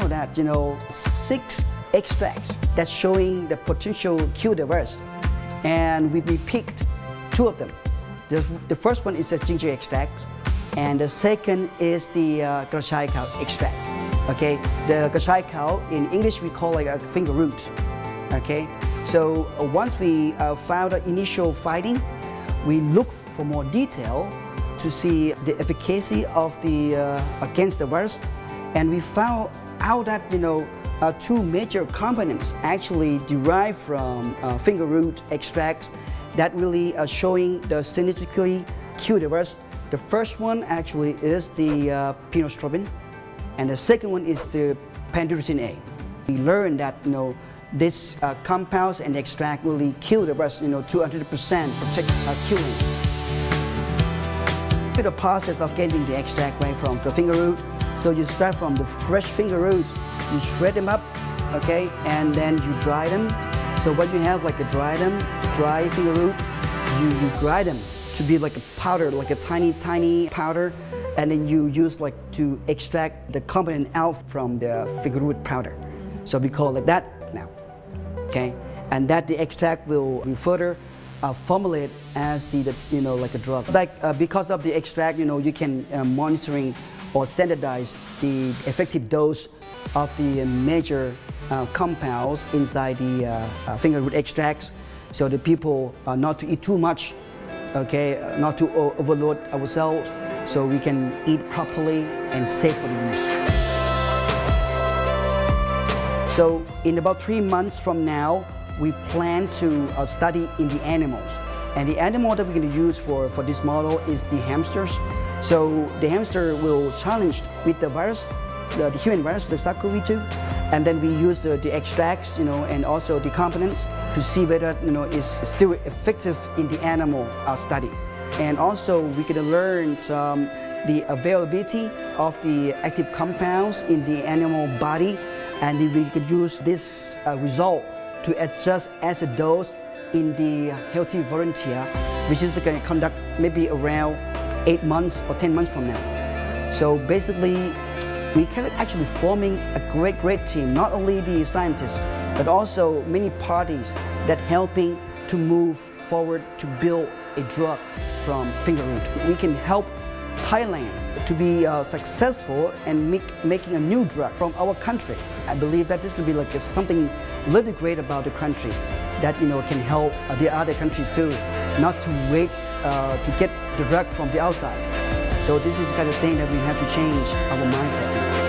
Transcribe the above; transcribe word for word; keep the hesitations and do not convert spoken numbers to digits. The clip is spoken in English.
found that, you know, six extracts that's showing the potential cure-diverse, and we, we picked two of them. The, the first one is the ginger extract, and the second is the uh, Kachai cow extract. Okay, the Kachai cow in English we call it a finger root. Okay, so uh, once we uh, found the initial finding, we look for more detail to see the efficacy of the uh, against the virus, and we found out that, you know, uh, two major components actually derive from uh, finger root extracts that really are showing the synergistically cure the virus. The first one actually is the uh, pinostrobin, and the second one is the pendiretin A. We learned that, you know, this uh, compounds and extract really kill the virus, you know, two hundred percent protect uh, killing. The process of getting the extract right from the finger root. So you start from the fresh finger roots, you shred them up, okay, and then you dry them. So when you have like a dry them, dry finger root, you, you grind them to be like a powder, like a tiny, tiny powder, and then you use like to extract the component out from the finger root powder. So we call it that now, okay, and that the extract will be further uh, formulate as the, the you know like a drug. Like uh, because of the extract, you know, you can uh, monitoring or standardize the effective dose of the major uh, compounds inside the uh, uh, finger root extracts, so the people uh, not to eat too much, okay, uh, not to overload ourselves, so we can eat properly and safely use. So in about three months from now, we plan to uh, study in the animals. And the animal that we're going to use for, for this model is the hamsters. So the hamster will challenge with the virus, the, the human virus, the SARS CoV two, and then we use the, the extracts, you know, and also the components to see whether, you know, it's still effective in the animal uh, study. And also we can learn um, the availability of the active compounds in the animal body, and we could use this uh, result to adjust as a dose in the healthy volunteer, which is going to conduct maybe around eight months or ten months from now. So basically, we can actually forming a great, great team, not only the scientists, but also many parties that helping to move forward to build a drug from finger root. We can help Thailand to be uh, successful and make, making a new drug from our country. I believe that this could be like a, something really great about the country that, you know, can help uh, the other countries too, not to wait uh, to get the drug from the outside. So this is the kind of thing that we have to change our mindset.